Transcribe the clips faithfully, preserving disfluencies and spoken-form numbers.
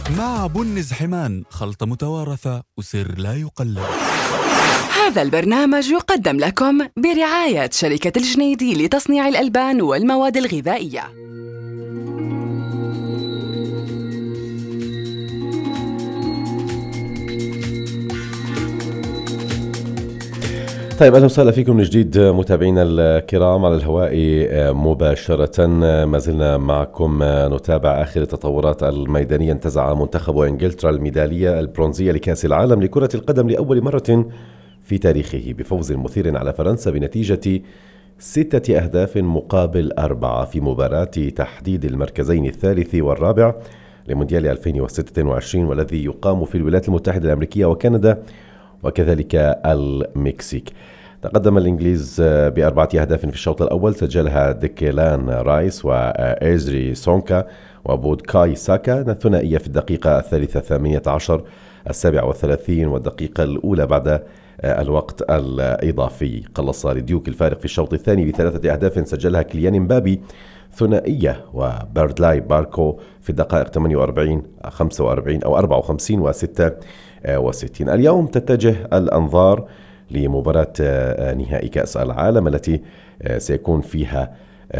مع بن زحمان، خلطة متوارثة وسر لا يقلد. هذا البرنامج يقدم لكم برعاية شركة الجنيدي لتصنيع الألبان والمواد الغذائية. طيب، أهلا وسهلا فيكم من جديد متابعينا الكرام على الهواء مباشرة. ما زلنا معكم نتابع آخر التطورات الميدانية. انتزع منتخب إنجلترا الميدالية البرونزية لكأس العالم لكرة القدم لأول مرة في تاريخه بفوز مثير على فرنسا بنتيجة ستة أهداف مقابل أربعة في مباراة تحديد المركزين الثالث والرابع لمونديال ألفين وستة وعشرين، والذي يقام في الولايات المتحدة الأمريكية وكندا وكذلك المكسيك. تقدم الإنجليز بأربعة أهداف في الشوط الأول سجلها ديكلان رايس وإيزري سونكا وبودكاي ساكا، الثنائية في الدقيقة الثالثة ثمانية عشر، السابعة والثلاثين والدقيقة الأولى بعد الوقت الإضافي. قلص لديوك الفارق في الشوط الثاني بثلاثة أهداف سجلها كيليان مبابي، ثنائية وبردلاي باركو في الدقائق ثمانية وأربعين خمسة وأربعين أو أربعة وخمسين وستة وستين. اليوم تتجه الأنظار لمباراة نهائي كأس العالم التي سيكون فيها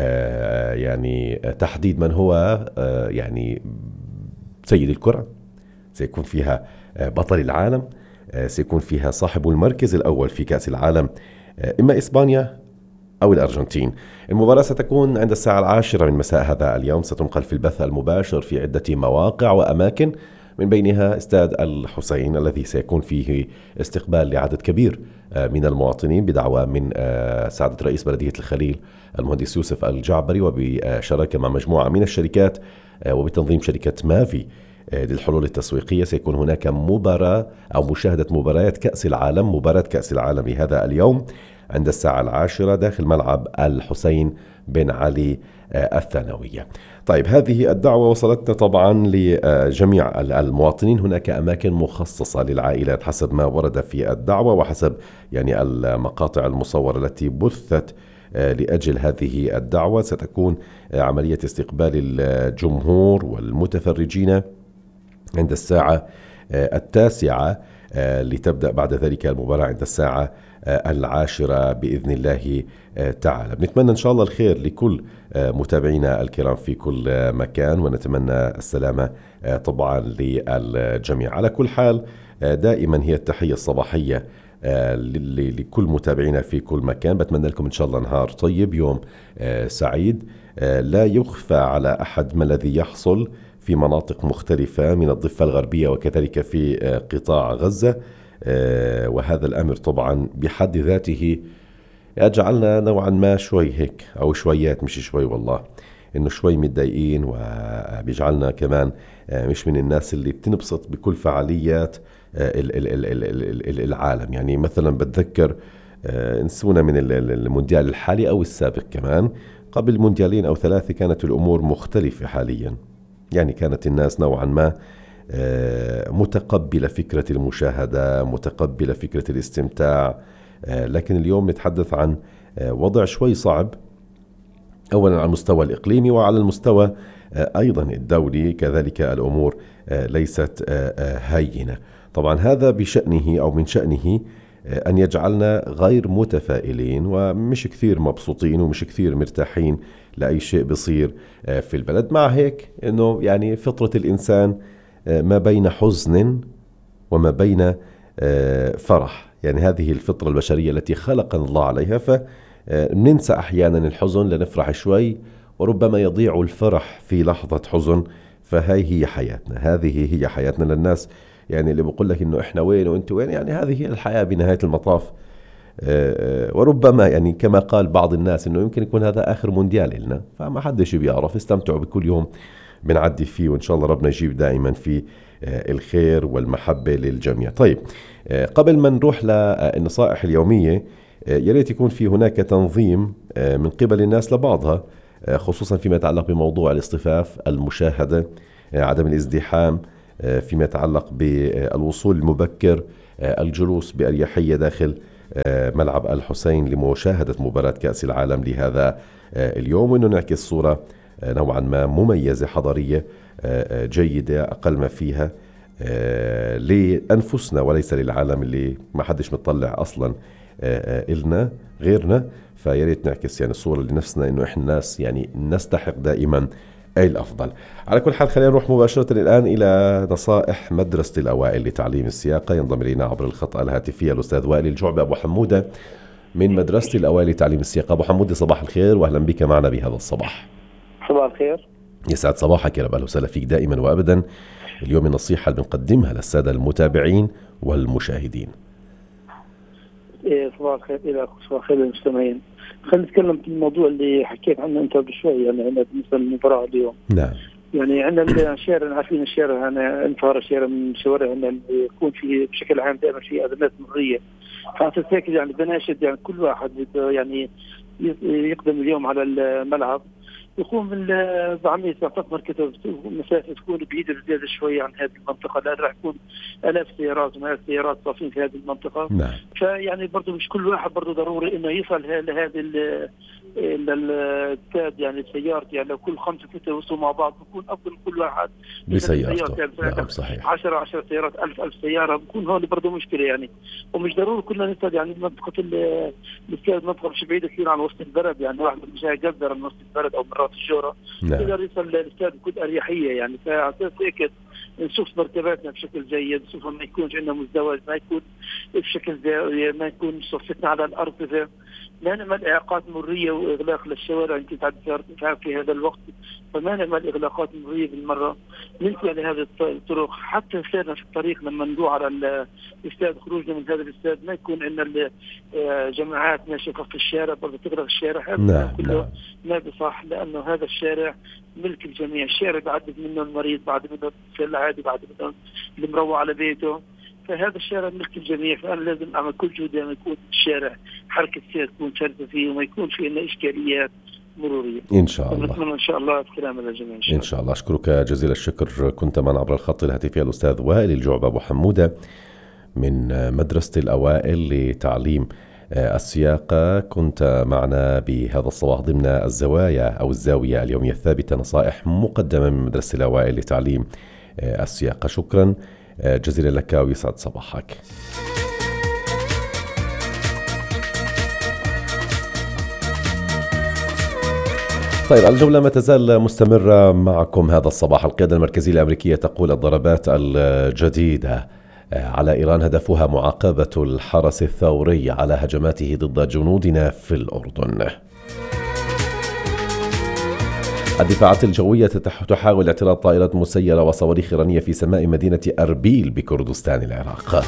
يعني تحديد من هو يعني سيد الكرة، سيكون فيها بطل العالم، سيكون فيها صاحب المركز الأول في كأس العالم، إما إسبانيا أو الأرجنتين. المباراة ستكون عند الساعة العاشرة من مساء هذا اليوم، ستنقل في البث المباشر في عدة مواقع وأماكن، من بينها استاد الحسين الذي سيكون فيه استقبال لعدد كبير من المواطنين بدعوة من سعادة رئيس بلدية الخليل المهندس يوسف الجعبري، وبشراكة مع مجموعة من الشركات وبتنظيم شركة مافي للحلول التسويقية. سيكون هناك مباراة أو مشاهدة مباريات كأس العالم، مباراة كأس العالم لهذا اليوم عند الساعة العاشرة داخل ملعب الحسين بن علي الثانوية. طيب، هذه الدعوة وصلتنا طبعا لجميع المواطنين. هناك أماكن مخصصة للعائلات حسب ما ورد في الدعوة وحسب يعني المقاطع المصورة التي بثت لأجل هذه الدعوة. ستكون عملية استقبال الجمهور والمتفرجين عند الساعة التاسعة، لتبدأ بعد ذلك المباراة عند الساعة العاشرة بإذن الله تعالى. بنتمنى إن شاء الله الخير لكل متابعينا الكرام في كل مكان، ونتمنى السلامة طبعا للجميع. على كل حال، دائما هي التحية الصباحية لكل متابعينا في كل مكان. بتمنى لكم إن شاء الله نهار طيب، يوم سعيد. لا يخفى على أحد ما الذي يحصل في مناطق مختلفة من الضفة الغربية وكذلك في قطاع غزة، وهذا الأمر طبعا بحد ذاته يجعلنا نوعا ما شوي هيك، أو شويات مش شوي والله، إنه شوي متضايقين، وبيجعلنا كمان مش من الناس اللي بتنبسط بكل فعاليات العالم. يعني مثلا بتذكر نسونا من المونديال الحالي أو السابق كمان، قبل مونديالين أو ثلاثة كانت الأمور مختلفة حاليا. يعني كانت الناس نوعا ما متقبلة فكرة المشاهدة، متقبلة فكرة الاستمتاع، لكن اليوم نتحدث عن وضع شوي صعب، أولا على المستوى الإقليمي وعلى المستوى أيضا الدولي كذلك. الأمور ليست هينة. طبعا هذا بشأنه أو من شأنه أن يجعلنا غير متفائلين ومش كثير مبسوطين ومش كثير مرتاحين لأي شيء بصير في البلد. مع هيك أنه يعني فطرة الإنسان ما بين حزن وما بين فرح، يعني هذه الفطرة البشرية التي خلقنا الله عليها. فننسى أحيانا الحزن لنفرح شوي، وربما يضيع الفرح في لحظة حزن. فهي هي حياتنا، هذه هي حياتنا. للناس يعني اللي بقول لك إنه إحنا وين وإنت وين، يعني هذه هي الحياة بنهاية المطاف. وربما يعني كما قال بعض الناس إنه يمكن يكون هذا آخر مونديال لنا، فما حدش بيعرف. استمتعوا بكل يوم بنعدي فيه، وإن شاء الله ربنا يجيب دائما في الخير والمحبة للجميع. طيب، قبل ما نروح للنصائح اليومية، يريد يكون في هناك تنظيم من قبل الناس لبعضها، خصوصا فيما يتعلق بموضوع الاصطفاف، المشاهدة، عدم الازدحام، فيما يتعلق بالوصول المبكر، الجلوس بأريحية داخل ملعب الحسين لمشاهدة مباراة كأس العالم لهذا اليوم، وأنه نعكس صورة نوعا ما مميزة حضارية جيدة أقل ما فيها لأنفسنا وليس للعالم اللي ما حدش متطلع أصلا إلنا غيرنا. فياريت نعكس يعني الصورة لنفسنا إنه إحنا الناس يعني نستحق دائما أي الأفضل. على كل حال خلينا نروح مباشرة الآن إلى نصائح مدرسة الأوائل لتعليم السياقة. ينضم إلينا عبر الخط الهاتفية الأستاذ وائل الجعبة أبو حمودة من مدرسة الأوائل لتعليم السياقة. أبو حمودة صباح الخير وأهلا بك معنا بهذا الصباح. صباح الخير. يسعد صباحك يا رب، أهلا وسهلا فيك دائما وأبدا. اليوم النصيحة اللي بنقدمها للسادة المتابعين والمشاهدين. إيه صباح الخير إلى صباح الخير للمستمعين. خلينا نتكلم في الموضوع اللي حكيت عنه أنت بشوي يعني بالنسبة للمباراة اليوم. نعم. يعني عندنا الشارع عارفين الشارع هنا انفجار الشارع من شوارعنا اللي يكون في بشكل عام دائما في أزمات مرية. فأعتقد يعني بناشد يعني كل واحد يعني يقدم اليوم على الملعب يقوم بعملية تعطيك مركز مسافة تكون بعيدة بزيادة شوية عن هذه المنطقة، لأن راح يكون آلاف سيارات ومئات سيارات صافين في هذه المنطقة. نعم. فيعني برضو مش كل واحد برضو ضروري إنه يصل لهذه الاستاد يعني سيارتي يعني لو كل خمسة ستة وصلوا مع بعض بكون أفضل كل واحد بسيارته. يعني نعم صحيح. عشرة عشرة سيارات ألف ألف سيارة بكون هون برضو مشكلة يعني، ومش ضروري كلنا نصل يعني منطقة الاستاد منطقة مش بعيدة كثير عن وسط البلد يعني واحد مش هيقدر من وسط البلد أو مرات الجورة. نعم. يقدر يصل للاستاد بكل أريحية يعني. فعشان هيك نشوف مرتباتنا بشكل جيد، نشوف ما يكونش عندنا مزدوج، ما يكون بشكل زي ما يكون صفتنا على الأرض، ما نعمل إعاقات مرية وإغلاق للشوارع يمكن تعد في هذا الوقت، فما نعمل إغلاقات مرية بالمرة. ننتبه لهذه الطرق حتى سيرنا في الطريق لما ندوع على الاستاد خروجنا من هذا الاستاد ما يكون عندنا جماعات ماشية في الشارع برضه تغلق الشارع. هذا نعم. كله نعم. ما بصح، لأنه هذا الشارع ملك الجميع. الشارع بعد منه المريض، بعد منه العادي، بعد منه اللي مروح على بيته، فهذا الشارع ملك الجميع. فأنا لازم أعمل كل جهدي أن يكون الشارع حركة سير تكون شرطة فيه وما يكون فيه إلا إشكاليات مرورية. إن شاء الله. نتمنى إن شاء الله السلامة للجميع إن شاء الله. إن شاء الله. أشكرك جزيل الشكر. كنت معنا عبر الخط الهاتفي الأستاذ وائل الجعبة أبو حمودة من مدرسة الأوائل لتعليم السياقة. كنت معنا بهذا الصباح ضمن الزوايا أو الزاوية اليومية الثابتة، نصائح مقدمة من مدرسة الأوائل لتعليم السياقة. شكرا جزيلا لك ويسعد صباحك. طيب الجولة ما تزال مستمرة معكم هذا الصباح. القيادة المركزية الأمريكية تقول الضربات الجديدة على إيران هدفها معاقبة الحرس الثوري على هجماته ضد جنودنا في الأردن. الدفاعات الجوية تحاول اعتراض طائرات مسيرة وصواريخ إيرانية في سماء مدينة أربيل بكردستان العراق.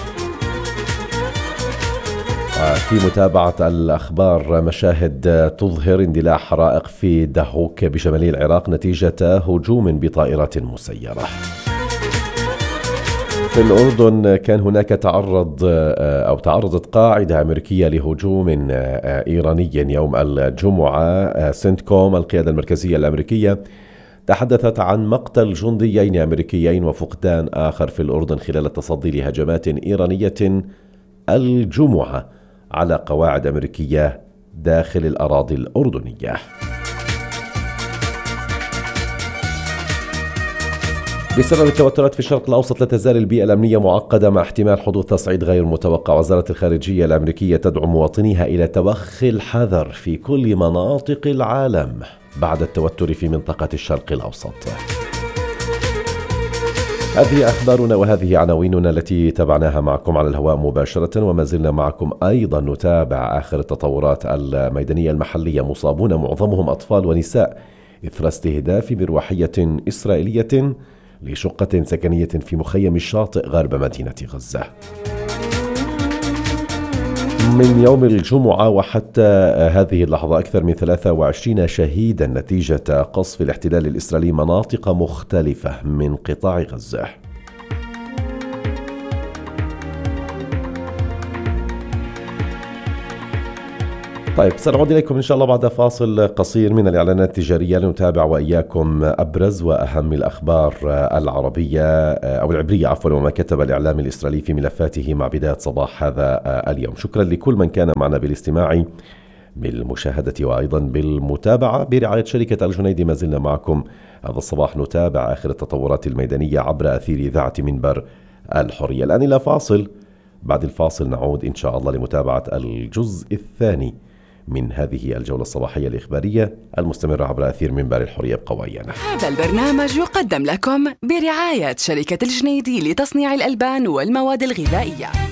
في متابعة الأخبار مشاهد تظهر اندلاع حرائق في دهوك بشمالي العراق نتيجة هجوم بطائرات مسيرة. في الأردن كان هناك تعرض أو تعرضت قاعدة أمريكية لهجوم إيراني يوم الجمعة. سنتكوم القيادة المركزية الأمريكية تحدثت عن مقتل جنديين أمريكيين وفقدان آخر في الأردن خلال التصدي لهجمات إيرانية الجمعة على قواعد أمريكية داخل الأراضي الأردنية. بسبب التوترات في الشرق الأوسط لا تزال البيئة الأمنية معقدة مع احتمال حدوث تصعيد غير متوقع. وزارة الخارجية الأمريكية تدعو مواطنيها إلى توخي الحذر في كل مناطق العالم بعد التوتر في منطقة الشرق الأوسط. هذه أخبارنا وهذه عناويننا التي تابعناها معكم على الهواء مباشرة، وما زلنا معكم أيضا نتابع آخر التطورات الميدانية المحلية. مصابون معظمهم أطفال ونساء إثر استهداف مروحية إسرائيلية لشقة سكنية في مخيم الشاطئ غرب مدينة غزة. من يوم الجمعة وحتى هذه اللحظة أكثر من ثلاثة وعشرين شهيدا نتيجة قصف الاحتلال الإسرائيلي مناطق مختلفة من قطاع غزة. طيب سنعود إليكم إن شاء الله بعد فاصل قصير من الإعلانات التجارية لنتابع وإياكم أبرز وأهم الأخبار العربية أو العبرية عفوا وما كتب الإعلام الإسرائيلي في ملفاته مع بداية صباح هذا اليوم. شكرا لكل من كان معنا بالاستماع بالمشاهدة وأيضا بالمتابعة برعاية شركة الجنيدي. ما زلنا معكم هذا الصباح نتابع آخر التطورات الميدانية عبر أثير إذاعة منبر الحرية. الآن إلى فاصل، بعد الفاصل نعود إن شاء الله لمتابعة الجزء الثاني من هذه الجولة الصباحية الإخبارية المستمرة عبر أثير منبر الحرية. ابقوا ويانا. هذا البرنامج يقدم لكم برعاية شركة الجنيدي لتصنيع الألبان والمواد الغذائية.